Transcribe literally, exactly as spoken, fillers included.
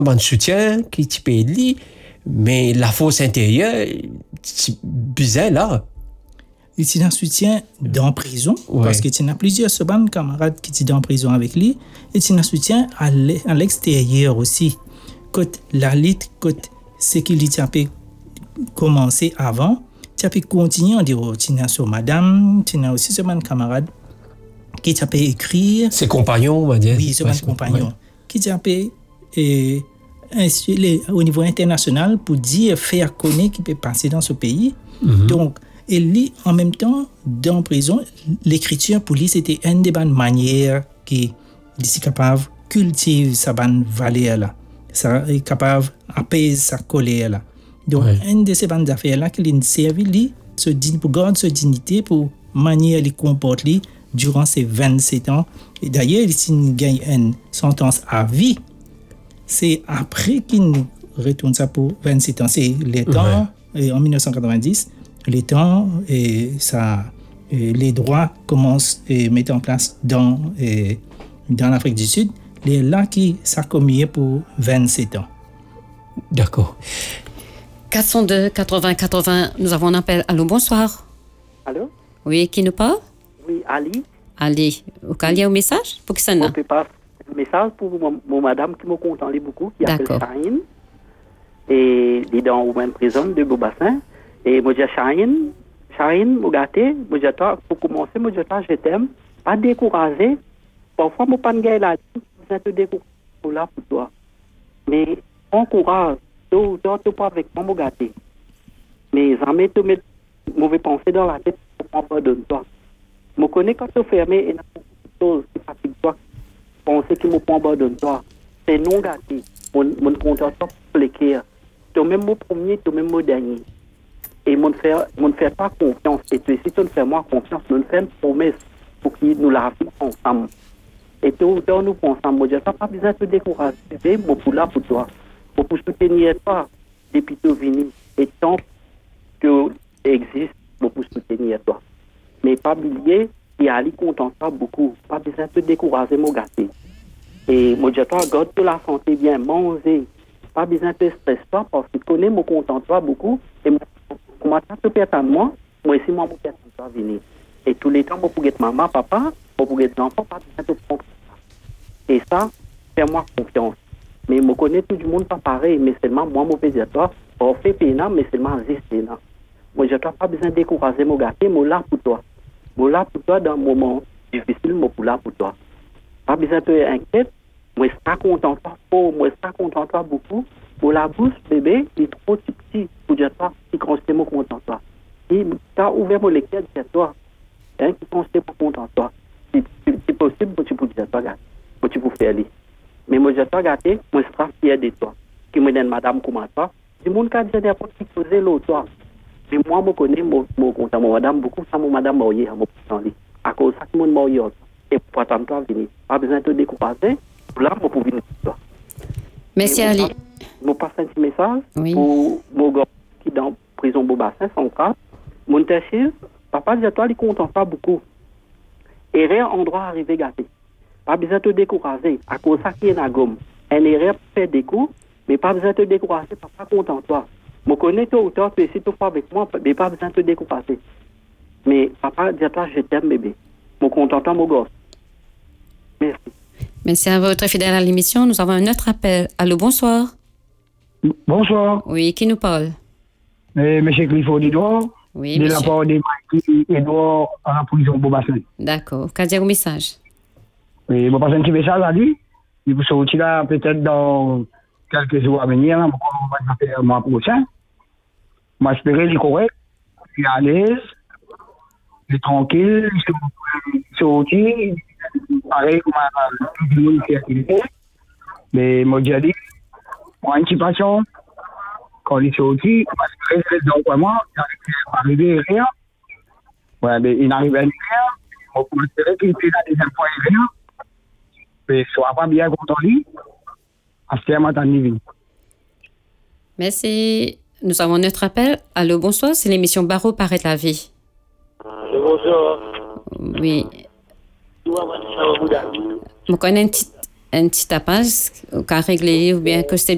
bon soutien qui tu peux aider, mais la force intérieure, c'est bizarre là. Il était en soutien dans prison, Ouais. parce qu'il y a plusieurs secondes camarades qui étaient en prison avec lui. Et il en soutien à l'e- à l'extérieur aussi. Quand la lutte, quand sécurité a pu commencer avant, tu as pu continuer en disant, tu as sur madame, tu as aussi ce man camarade qui t'a pu écrire. Ses compagnons, on va dire. Oui, ce Ouais, man c'est- compagnon. ouais. Qui t'a pu euh, insuler au niveau international pour dire, faire connaître qui peut passer dans ce pays. Mhm. Donc, et lui, en même temps, dans la prison, l'écriture pour lui, c'était une des bonnes manières qui est capable de cultiver sa bonne valeur là. Ça est capable d'apaiser sa colère là. Donc, Ouais. une de ces bonnes affaires là qui lui servi lui, se din- pour garder sa dignité, pour manière lui comporte lui durant ses vingt-sept ans. Et d'ailleurs, il gagne une sentence à vie. C'est après qu'il retourne ça pour vingt-sept ans. C'est les temps, et en dix-neuf cent quatre-vingt-dix, les temps et ça, et les droits commencent à mettre en place dans, et, dans l'Afrique du Sud. Les là qui s'accommodaient pour vingt-sept ans. D'accord. quatre cent deux quatre-vingts quatre-vingts, nous avons un appel. Allô, bonsoir. Allô? Oui, qui nous parle? Oui, Ali. Allez, au cas au message pour que ça n'a. On peut pas un message pour mon, mon madame qui me contente beaucoup, qui s'appelle D'accord. Chahine. Et il est dans la même prison de Beaubassin. Et moi, je dis Chahine, Chahine, moi, gâté, moi, je dis, pour commencer, moi, je dis, je t'aime. Pas décourager. Parfois, moi, pas de gars là, je te décourage pour là, pour toi. Mais, encourage. Tu tu pas avec moi, moi, gâté. Mais jamais te mettre mauvais pensée dans la tête pour pardonner toi. Je connais quand tu fermes et il y a beaucoup de choses qui fatiguent toi. Penser que je prends pardonne toi. C'est non gâté. Mon mon content pour l'écrire. Tu même mon premier, tu même mon dernier. Et mon faire mon faire pas confiance. Et tu si tu ne fais moi confiance, nous fais une promesse pour qu'il nous la fasse ensemble. Et tout le temps nous pensons ensemble. Je n'ai pas besoin de te décourager. Je pour là pour toi. Pour pour soutenir toi depuis que tu es venu. Et tant que existe pour soutenir toi. Mais pas oublier, il y a Ali content pas beaucoup. Pas besoin de te décourager, mon gâté. Et moi, je te garde la santé bien, manger. Pas besoin de te stresser toi parce que tu connais mon content toi beaucoup. Et moi, comment tu te perds à moi, moi aussi, moi, je perds toi venir. Et tous les temps, moi, pour être maman, papa, moi, pour être enfant, pas besoin de te prendre ça. Et ça, fais-moi confiance. Mais je connais tout le monde pas pareil, mais seulement moi, mon pédiatre, toi, on fait pénal, mais seulement juste pénal. Moi, je n'ai pas besoin de décourager mon gâté, moi, là pour toi. Moi, là pour toi, dans un moment difficile, moi, pour là pour toi. Pas besoin de t'inquiéter. Moi, je suis content de toi, oh, moi, je suis content de toi beaucoup. Pour la bouche, bébé, il est trop petit pour dire toi, qui constate mon content de toi. Et tu as ouvert mon lecteur de toi, hein, qui constate pour content de toi. Si c'est possible, tu peux dire toi, gâté. Tu peux faire lui. Mais moi, je suis gâté, moi, je suis fier de toi. Qui me donne madame comment toi. Du monde qui a dit n'importe qui faisait l'autre toi. Mais moi, je connais mon content, mon madame, beaucoup, ça, mon madame m'a eu, mon content. À cause de ça, tout le monde m'a eu. Et pour attendre toi venir. Pas besoin de te décourager. Là, je peux venir toi. Merci Ali. Je passe un petit message Oui. pour mon gars qui est dans la prison Beaubassin, son cas. Mon tachir, papa dit à toi, il est content pas beaucoup. Et rien endroit arrivé gâté. Pas besoin de te décourager. À cause de ça qui est dans la gomme. Un erreur fait des coups, mais pas besoin de te décourager, papa content de toi. Je connais toi autant, tu es si tu fais avec moi, mais pas besoin de te décourager. Mais papa dit à toi, je t'aime bébé. Je suis content, mon gosse. Merci. Merci à votre fidèle à l'émission. Nous avons un autre appel. Allô, bonsoir. Bonsoir. Oui, qui nous parle? Eh, Monsieur Clifford Edouard, Oui, de la monsieur. part de Mikey Edouard à la prison Beaubassin. D'accord. Qu'a dire au message? Et je passe un petit message à lui. Il vous sortir là peut-être dans quelques jours à venir, là, on va faire le mois prochain. Moi, j'espère qu'il est correct, il est à l'aise, il est tranquille, il est sorti, pareil comme tout le monde qui est fait. Mais moi, j'ai dit, moi, une petite passion, quand il est sorti, moi, j'espère qu'il est dans le mois, il n'arrive à rien. Ouais, mais il n'arrive à rien. On peut espérer qu'il fait la deuxième fois et rien. Mais soit pas bien content lui, à ce moment-là, il Merci. Nous avons notre appel. Allô, bonsoir. C'est l'émission Barreau paraît la vie. Bonjour. Oui. Je connais un petit, un petit tapage qu'à régler ou bien que c'est